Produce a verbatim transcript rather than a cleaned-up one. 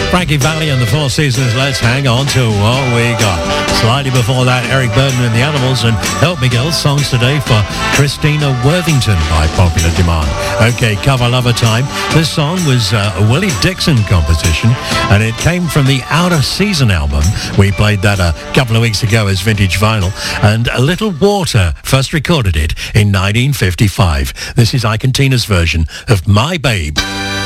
Frankie Valli and the Four Seasons, let's hang on to what we got. Slightly before that, Eric Burden and the Animals and Help Me Girl, songs today for Christina Worthington by popular demand. Okay, cover lover time. This song was uh, a Willie Dixon composition, and it came from the Out of Season album. We played that a couple of weeks ago as vintage vinyl, and A Little Water first recorded it in nineteen fifty-five. This is Ike and Tina's version of My Babe.